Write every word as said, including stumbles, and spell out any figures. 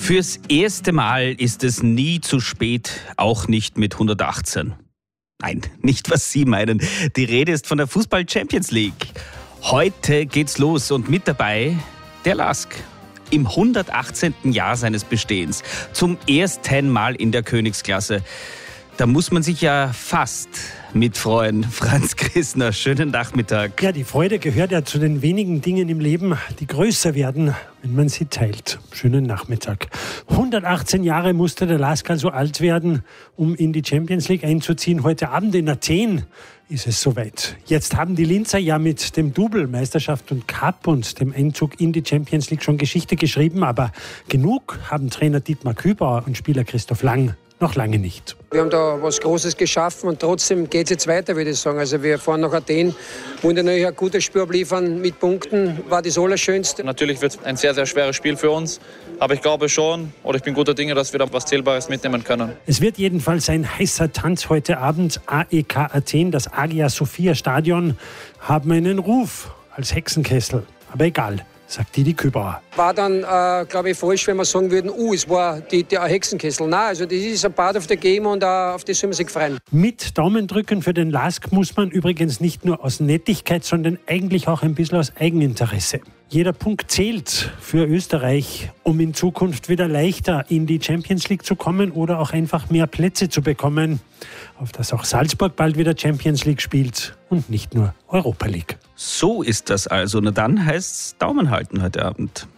Fürs erste Mal ist es nie zu spät, auch nicht mit hundertachtzehn. Nein, nicht was Sie meinen. Die Rede ist von der Fußball-Champions League. Heute geht's los und mit dabei der LASK. Im hundertachtzehnten Jahr seines Bestehens. Zum ersten Mal in der Königsklasse. Da muss man sich ja fast mitfreuen. Franz Grissner, schönen Nachmittag. Ja, die Freude gehört ja zu den wenigen Dingen im Leben, die größer werden, wenn man sie teilt. Schönen Nachmittag. hundertachtzehn Jahre musste der LASK also alt werden, um in die Champions League einzuziehen. Heute Abend in Athen ist es soweit. Jetzt haben die Linzer ja mit dem Double Meisterschaft und Cup und dem Einzug in die Champions League schon Geschichte geschrieben, aber genug haben Trainer Dietmar Kübauer und Spieler Christoph Lang noch lange nicht. Wir haben da was Großes geschaffen und trotzdem geht es jetzt weiter, würde ich sagen. Also wir fahren nach Athen, wollen natürlich ein gutes Spiel abliefern mit Punkten, war das Allerschönste. Natürlich wird es ein sehr, sehr schweres Spiel für uns, aber ich glaube schon, oder ich bin guter Dinge, dass wir da was Zählbares mitnehmen können. Es wird jedenfalls ein heißer Tanz heute Abend. A E K Athen, das Hagia Sophia Stadion, haben einen Ruf als Hexenkessel. Aber egal, sagt Didi Kübauer. War dann, äh, glaube ich, falsch, wenn wir sagen würden, uh, es war die, der Hexenkessel. Nein, also das ist ein Part of the game und uh, auf das soll man sich freuen. Mit Daumendrücken für den LASK muss man übrigens nicht nur aus Nettigkeit, sondern eigentlich auch ein bisschen aus Eigeninteresse. Jeder Punkt zählt für Österreich, um in Zukunft wieder leichter in die Champions League zu kommen oder auch einfach mehr Plätze zu bekommen, auf dass auch Salzburg bald wieder Champions League spielt und nicht nur Europa League. So ist das also. Na dann heißt's Daumen halten heute Abend.